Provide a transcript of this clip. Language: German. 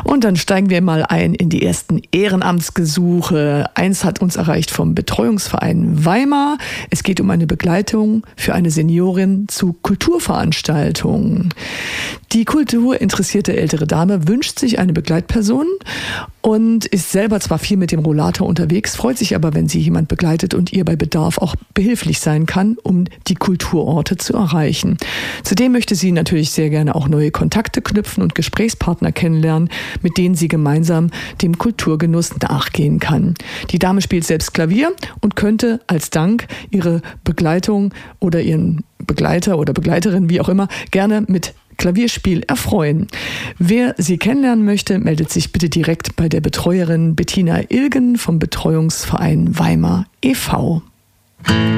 Und dann steigen wir mal ein in die ersten Ehrenamtsgesuche. Eins hat uns erreicht vom Betreuungsverein Weimar. Es geht um eine Begleitung für eine Seniorin zu Kulturveranstaltungen. Die kulturinteressierte ältere Dame wünscht sich eine Begleitperson und ist selber zwar viel mit dem Rollator unterwegs, freut sich aber, wenn sie jemand begleitet und ihr bei Bedarf auch behilflich sein kann, um die Kulturorte zu erreichen. Zudem möchte sie natürlich sehr gerne auch neue Kontakte knüpfen und Gesprächspartner kennenlernen, mit denen sie gemeinsam dem Kulturgenuss nachgehen kann. Die Dame spielt selbst Klavier und könnte als Dank ihre Begleitung oder ihren Begleiter oder Begleiterin, wie auch immer, gerne mit Klavierspiel erfreuen. Wer sie kennenlernen möchte, meldet sich bitte direkt bei der Betreuerin Bettina Ilgen vom Betreuungsverein Weimar e.V.